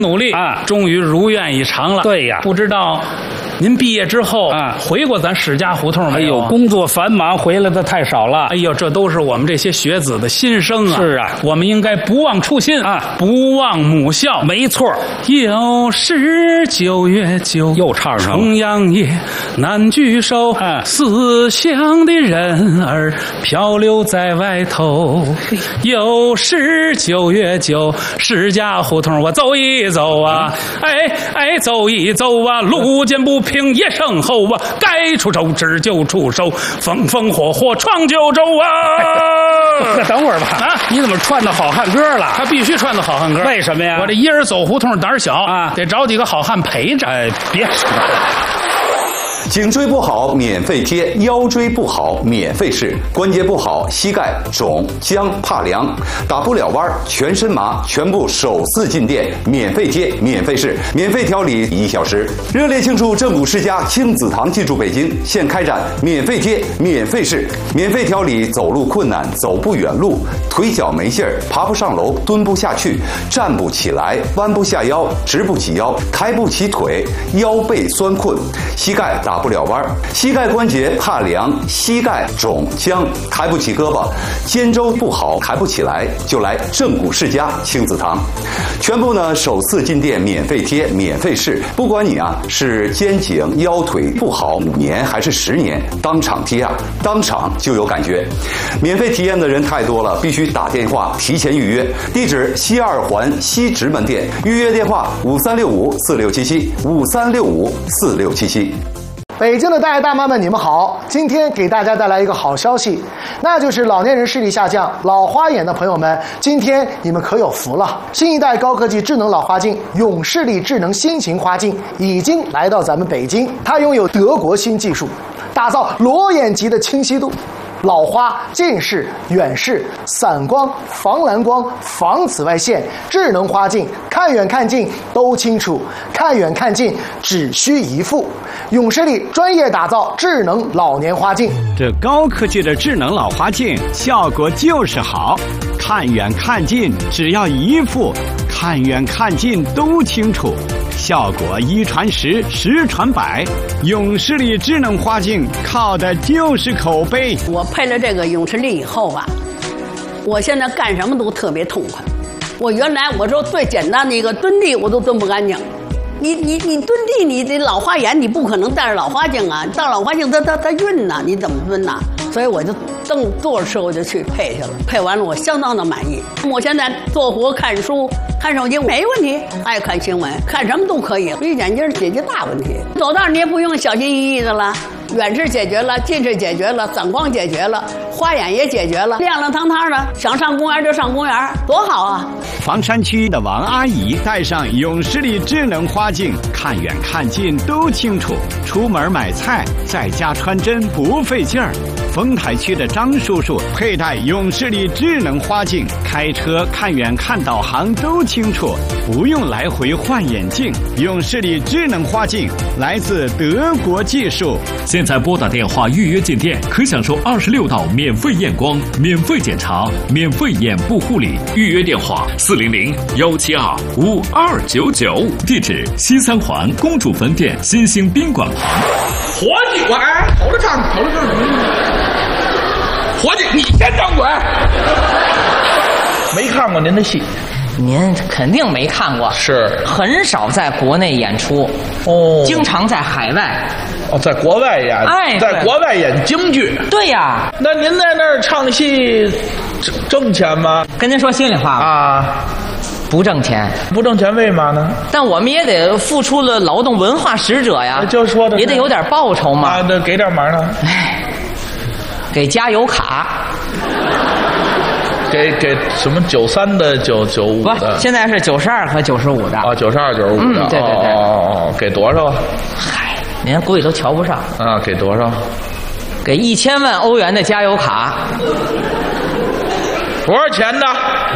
努力啊，终于如愿以偿了。 对呀， 不知道您毕业之后啊，回过咱史家胡同没有？ 哎呦，工作繁忙，回来的太少了。 哎呦，这都是我们这些学子的心声啊！ 是啊， 我们应该不忘初心啊，不忘母校。 没错。 又是9月9， 又唱上了。 重阳夜难聚首，思乡的人儿漂流在外头。又是9月9，史家胡同我走一走啊，哎，走一走啊，路见不平也声吼啊，该出手只就出手，风风火火闯九州啊！ 等会儿吧，啊，你怎么串到好汉歌了？ 他必须串到好汉歌， 为什么呀？ 我这一人走胡同胆小啊， 得找几个好汉陪着。 哎，别说了。 颈椎不好免费贴，腰椎不好免费试，关节不好膝盖肿僵怕凉，打不了弯全身麻，全部首次进店免费贴免费试，免费调理1小时。热烈庆祝正骨世家亲子堂进驻北京，现开展免费贴免费试，免费调理走路困难、走不远路、腿脚没劲儿、爬不上楼、蹲不下去、站不起来、弯不下腰、直不起腰、抬不起腿、腰背酸困、膝盖打不了弯，膝盖关节怕凉，膝盖肿僵，抬不起胳膊，肩周不好，抬不起来，就来正骨世家亲子堂。全部呢首次进店免费贴免费试，不管你啊是肩颈腰腿不好5年还是10年，当场贴啊，当场就有感觉。免费体验的人太多了，必须打电话提前预约。地址西2环西直门店，预约电话5365467753654677。 北京的大爷大妈们，你们好！今天给大家带来一个好消息，那就是老年人视力下降、老花眼的朋友们，今天你们可有福了！新一代高科技智能老花镜永视力智能新型花镜已经来到咱们北京，它拥有德国新技术，打造裸眼级的清晰度。老花、近视、远视、散光、防蓝光、防紫外线，智能花镜，看远看近都清楚，看远看近只需一副。永视力专业打造智能老年花镜， 这高科技的智能老花镜效果就是好，看远看近只要一副，看远看近都清楚。效果1传10，10传100，永视力智能花镜靠的就是口碑。 我配了这个永视力以后啊，我现在干什么都特别痛快。我原来我说最简单的一个蹲地我都蹲不干净，你蹲地，你这老花眼你不可能戴着老花镜啊，戴老花镜它晕呐，你怎么蹲呐？所以我就坐着车我就去配去了，配完了我相当的满意。我现在做活看书看手机没问题，爱看新闻看什么都可以，一眼镜解决大问题。走道你也不用小心翼翼的了，远视解决了，近视解决了，散光解决了，花眼也解决了，亮亮堂堂的，想上公园就上公园，多好啊！ 房山区的王阿姨戴上永视力智能花镜，看远看近都清楚，出门买菜在家穿针不费劲儿。丰台区的张叔叔佩戴永视力智能花镜，开车看远看导航都清楚，不用来回换眼镜。永视力智能花镜来自德国技术。 现在拨打电话预约进店，可享受26道免费验光、免费检查、免费眼部护理。预约电话400-172-5299，地址西3环公主坟店新兴宾馆旁。 伙计，我头着唱，伙计，你先张嘴。没看过您的戏， 您肯定没看过， 是很少在国内演出哦， 经常在海外。 哦，在国外演， 哎， 在国外演京剧。 对呀， 那您在那儿唱戏，挣钱吗？ 跟您说心里话吧啊， 不挣钱， 不挣钱为嘛呢？ 但我们也得付出了劳动文化使者呀， 就说的也得有点报酬嘛。 啊，那给点忙呢？ 哎，给加油卡。 给什么93的995的？ 不，现在是92和95的。 啊，92、95的。 对对对。 哦，给多少？ 嗨，您估计都瞧不上。 啊，给多少？ 给1000万欧元的加油卡。 多少钱的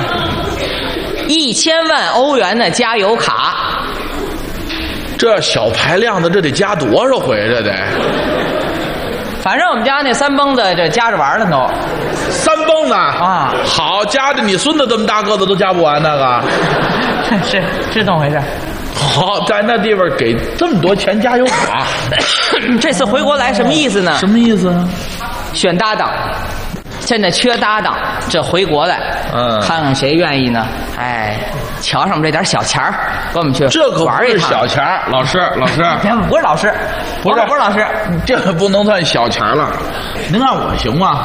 ？1000万欧元的加油卡。 这小排量的，这得加多少回？这得。 反正我们家那3蹦子这加着玩了都。 3蹦子啊， 好，加着你孙子这么大个子都加不完那个。 是这么回事。 好，在那地方给这么多钱加油卡， 这次回国来什么意思呢？ 什么意思啊？ 选搭档，现在缺搭档，这回国来，看看谁愿意呢？哎，瞧上我们这点小钱儿，跟我们去这可玩一趟。 小钱儿，老师， 不是老师，不是老师， 这不能算小钱了。您让我行吗？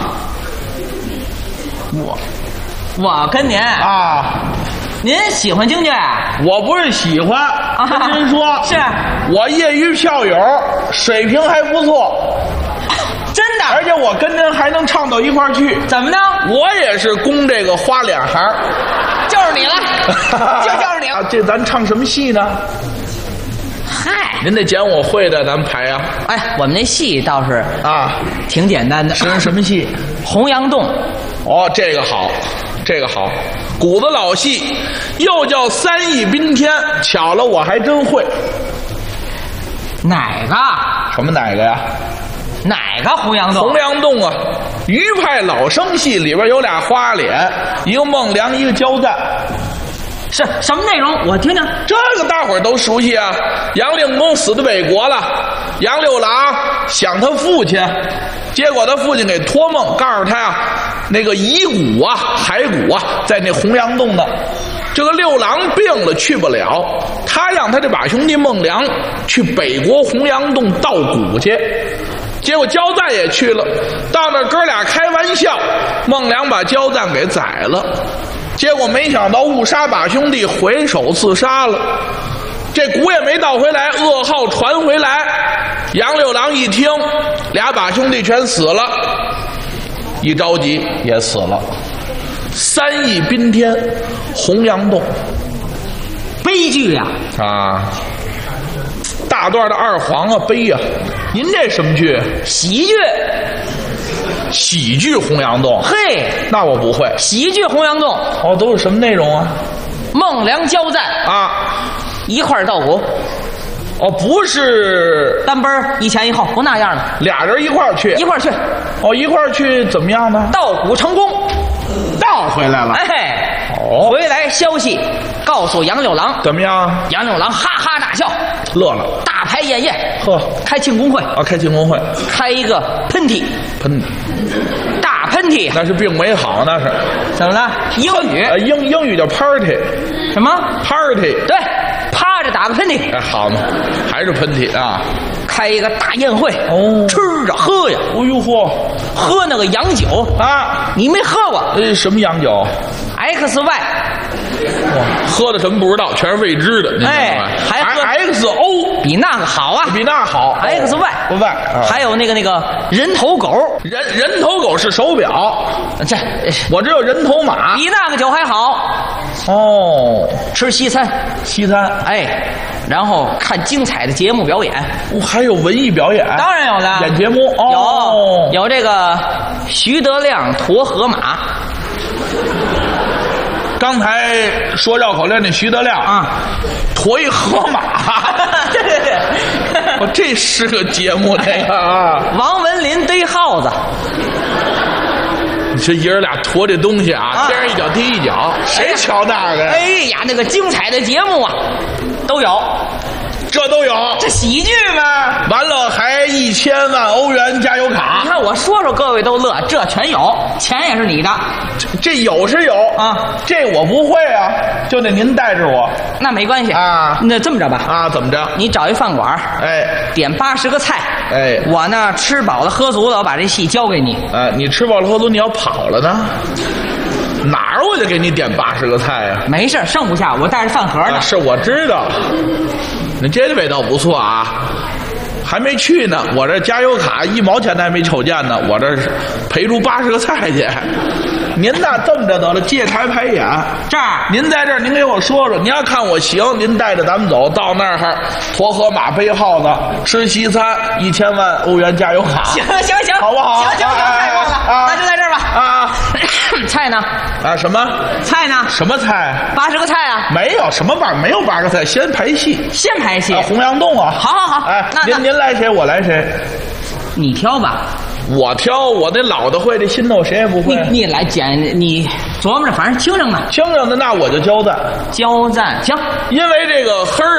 我跟您啊。 您喜欢京剧？ 我不是喜欢，跟您说， 是我业余票友，水平还不错， 真的。 而且我跟您还能唱到一块儿去。 怎么呢？ 我也是攻这个花脸行， 就是你了，就就是你了。 这咱唱什么戏呢？ 嗨， 您得捡我会的，咱们排呀。 哎，我们那戏倒是挺简单的。 是什么戏？ 洪阳洞。 哦，这个好，这个好。古子老戏，又叫三义宾天，巧了我还真会。 哪个？ 什么哪个呀？ 哪个洪阳洞？ 洪阳洞啊，余派老生戏里边有俩花脸，一个孟良，一个焦赞。 是什么内容？我听听。 这个大伙儿都熟悉啊。杨令公死在北国了，杨六郎想他父亲，结果他父亲给托梦告诉他呀，那个遗骨啊、骸骨啊，在那洪阳洞呢。这个六郎病了，去不了，他让他这把兄弟孟良去北国洪阳洞盗骨去。结果焦赞也去了，到那哥俩开玩笑，孟良把焦赞给宰了。结果没想到误杀把兄弟，回手自杀了。这骨也没盗回来，噩耗传回来。杨六郎一听，俩把兄弟全死了，一着急也死了。三义宾天，洪阳洞， 悲剧呀！ 啊，大段的二黄啊，悲呀！您这什么剧？ 喜剧。 喜剧洪阳洞， 嘿， 那我不会。 喜剧洪阳洞， 哦，都是什么内容啊？ 孟良焦赞啊， 一块盗骨。 哦，不是单奔一前一后，不那样的， 俩人一块儿去， 一块儿去。 哦，一块儿去怎么样呢？ 盗骨成功， 盗回来了。 哎，回来消息告诉杨六郎， 怎么样？ 杨六郎哈哈大笑， 乐了， 大排宴宴， 呵， 开庆功会啊，开庆功会， 开一个喷嚏，大喷嚏， 那是病没好，那是怎么了？英语， 英语叫 party， 什么 party？ 对，趴着打个喷嚏， 哎，好嘛，还是喷嚏啊！ 开一个大宴会， 哦， 吃着喝呀， 哎呦嚯， 喝那个洋酒啊， 你没喝过？ 什么洋酒 ？XY。 哇，喝的什么不知道，全是未知的。 哎，还喝 XO， 比那个好啊， 比那好。XY， 还有那个人头狗， 人头狗是手表， 这我只有人头马， 比那个酒还好。 哦， 吃西餐，哎，然后看精彩的节目表演， 还有文艺表演， 当然有了， 演节目有这个徐德亮驮河马。 刚才说绕口令那徐德亮啊，驮一河马， 对， 我这是个节目，这个啊， 王文林逮耗子， 你这爷儿俩驮这东西啊，天上一脚地一脚，谁瞧那个呀？ 哎呀，那个精彩的节目啊，都有。 这都有， 这喜剧吗？ 完了还1000万欧元加油卡。 你看我说说，各位都乐，这全有，钱也是你的。 这有是有啊，这我不会啊，就得您带着我。 那没关系啊， 那这么着吧啊，怎么着？ 你找一饭馆， 哎， 点80个菜， 哎， 我呢吃饱了喝足了，我把这戏交给你。 你吃饱了喝足，你要跑了呢？哪儿我就给你点80个菜呀？ 没事，剩不下，我带着饭盒呢。 是我知道。你这位倒不错啊，还没去呢，我这加油卡1毛钱还没瞅见呢，我这是赔出80个菜去。您呐这么着得了，借台排演， 这儿您在这儿，您给我说说，您要看我行，您带着咱们走到那儿，驮河马背耗子，吃西餐，1000万欧元加油卡。 行， 好不好？ 行，太棒了，那就在这儿吧。 啊， 菜呢？ 啊，什么菜呢？ 什么菜 ？80个菜啊？ 没有什么吧，没有80个菜，先排戏。 先排戏。 洪阳洞啊。 好。 哎， 那您来谁，我来谁？ 你挑吧。 我挑，我那老的会，这新的我谁也不会。 你来讲，你琢磨着，反正听着呢。 听着呢，那我就交赞。 交赞行， 因为这个黑儿